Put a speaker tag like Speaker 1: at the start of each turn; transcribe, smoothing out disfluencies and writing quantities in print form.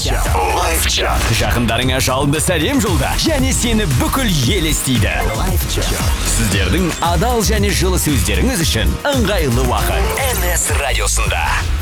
Speaker 1: Лайфчат. Жақындарыңа жалынды сәлем жолда, және сені бүкіл ел естиді. Сіздердің адал және жылы сөздеріңіз үшін ыңғайлы уақыт NS радиосында.